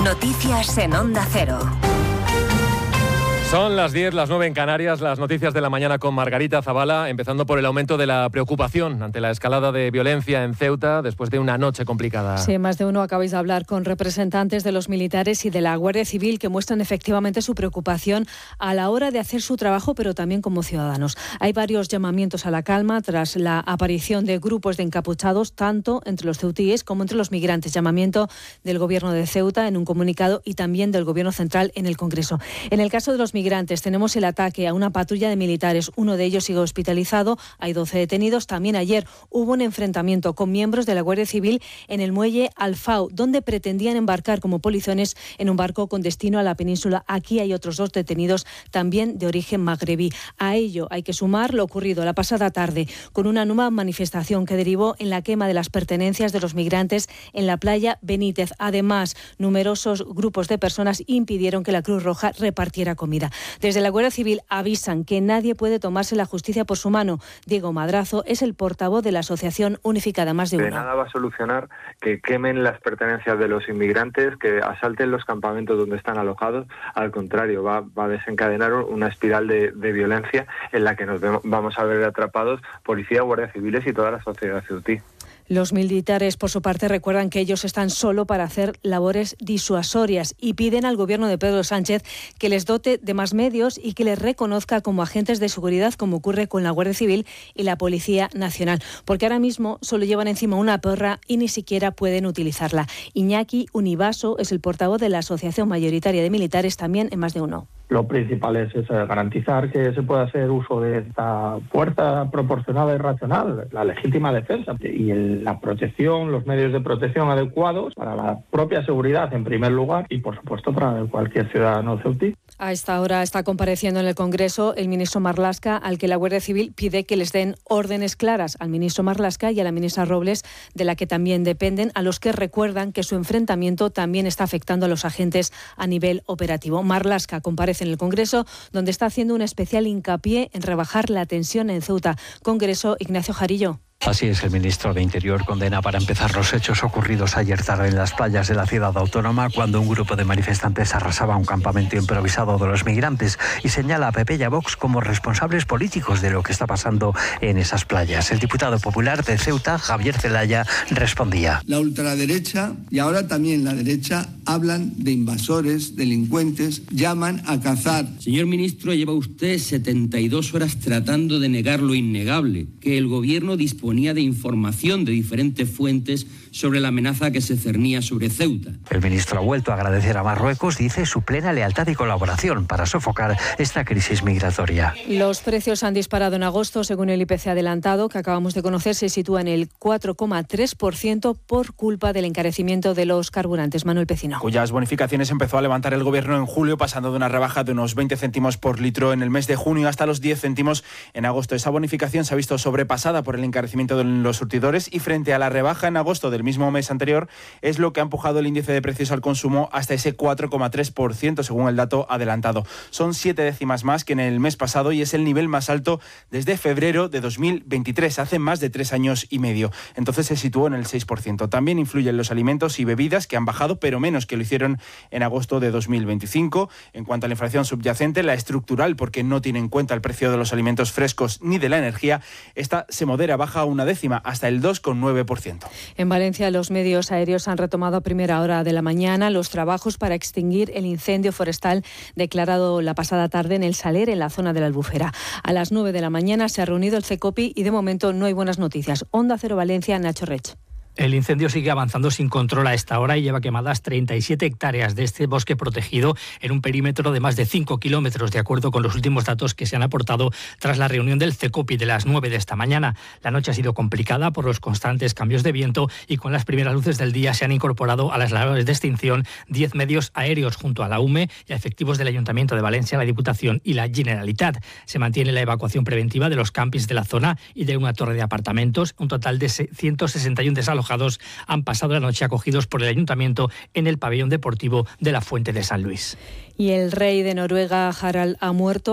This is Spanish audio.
Noticias en Onda Cero. Son las 10, las 9 en Canarias, las noticias de la mañana con Margarita Zavala, empezando por el aumento de la preocupación ante la escalada de violencia en Ceuta después de una noche complicada. Sí, más de uno acabáis de hablar con representantes de los militares y de la Guardia Civil que muestran efectivamente su preocupación a la hora de hacer su trabajo, pero también como ciudadanos. Hay varios llamamientos a la calma tras la aparición de grupos de encapuchados, tanto entre los ceutíes como entre los migrantes. Llamamiento del Gobierno de Ceuta en un comunicado y también del Gobierno central en el Congreso. En el caso de los migrantes tenemos el ataque a una patrulla de militares. Uno de ellos sigue hospitalizado. Hay 12 detenidos. También ayer hubo un enfrentamiento con miembros de la Guardia Civil en el muelle Alfau, donde pretendían embarcar como polizones en un barco con destino a la península. Aquí hay otros 2 detenidos, también de origen magrebí. A ello hay que sumar lo ocurrido la pasada tarde con una nueva manifestación que derivó en la quema de las pertenencias de los migrantes en la playa Benítez. Además, numerosos grupos de personas impidieron que la Cruz Roja repartiera comida. Desde la Guardia Civil avisan que nadie puede tomarse la justicia por su mano. Diego Madrazo es el portavoz de la Asociación Unificada Más de Uno. De nada va a solucionar que quemen las pertenencias de los inmigrantes, que asalten los campamentos donde están alojados. Al contrario, va a desencadenar una espiral de violencia en la que nos vamos a ver atrapados policía, guardias civiles y toda la sociedad ceutí. Los militares, por su parte, recuerdan que ellos están solo para hacer labores disuasorias y piden al gobierno de Pedro Sánchez que les dote de más medios y que les reconozca como agentes de seguridad, como ocurre con la Guardia Civil y la Policía Nacional, porque ahora mismo solo llevan encima una porra y ni siquiera pueden utilizarla. Iñaki Univaso es el portavoz de la Asociación Mayoritaria de Militares, también en Más de Uno. Lo principal es garantizar que se pueda hacer uso de esta fuerza proporcionada y racional, la legítima defensa y la protección, los medios de protección adecuados para la propia seguridad en primer lugar y por supuesto para cualquier ciudadano ceutí. A esta hora está compareciendo en el Congreso el ministro Marlaska, al que la Guardia Civil pide que les den órdenes claras al ministro Marlaska y a la ministra Robles, de la que también dependen, a los que recuerdan que su enfrentamiento también está afectando a los agentes a nivel operativo. Marlaska comparece en el Congreso, donde está haciendo un especial hincapié en rebajar la tensión en Ceuta. Congreso, Ignacio Jarillo. Así es, el ministro de Interior condena para empezar los hechos ocurridos ayer tarde en las playas de la ciudad autónoma cuando un grupo de manifestantes arrasaba un campamento improvisado de los migrantes y señala a PP y a Vox como responsables políticos de lo que está pasando en esas playas. El diputado popular de Ceuta, Javier Zelaya, respondía. La ultraderecha y ahora también la derecha hablan de invasores, delincuentes, llaman a cazar. Señor ministro, lleva usted 72 horas tratando de negar lo innegable, que el gobierno disponía de información de diferentes fuentes sobre la amenaza que se cernía sobre Ceuta. El ministro ha vuelto a agradecer a Marruecos, dice, su plena lealtad y colaboración para sofocar esta crisis migratoria. Los precios han disparado en agosto, según el IPC adelantado, que acabamos de conocer, se sitúa en el 4,3% por culpa del encarecimiento de los carburantes. Manuel Pecino. Cuyas bonificaciones empezó a levantar el gobierno en julio, pasando de una rebaja de unos 20 céntimos por litro en el mes de junio hasta los 10 céntimos en agosto. Esa bonificación se ha visto sobrepasada por el encarecimiento de los surtidores y frente a la rebaja en agosto del mismo mes anterior es lo que ha empujado el índice de precios al consumo hasta ese 4,3% según el dato adelantado. Son 7 décimas más que en el mes pasado y es el nivel más alto desde febrero de 2023, hace más de 3 años y medio. Entonces se situó en el 6%. También influyen los alimentos y bebidas que han bajado, pero menos que lo hicieron en agosto de 2025. En cuanto a la inflación subyacente, la estructural, porque no tiene en cuenta el precio de los alimentos frescos ni de la energía, esta se modera, baja una décima hasta el 2,9%. En Valencia, los medios aéreos han retomado a primera hora de la mañana los trabajos para extinguir el incendio forestal declarado la pasada tarde en el Saler, en la zona de la Albufera. A las 9 de la mañana se ha reunido el CECOPI y de momento no hay buenas noticias. Onda Cero Valencia, Nacho Rech. El incendio sigue avanzando sin control a esta hora y lleva quemadas 37 hectáreas de este bosque protegido en un perímetro de más de 5 kilómetros, de acuerdo con los últimos datos que se han aportado tras la reunión del CECOPI de las 9 de esta mañana. La noche ha sido complicada por los constantes cambios de viento y con las primeras luces del día se han incorporado a las labores de extinción 10 medios aéreos junto a la UME y a efectivos del Ayuntamiento de Valencia, la Diputación y la Generalitat. Se mantiene la evacuación preventiva de los campings de la zona y de una torre de apartamentos. Un total de 161 desalojados han pasado la noche acogidos por el Ayuntamiento en el pabellón deportivo de la Fuente de San Luis. Y el rey de Noruega, Harald, ha muerto.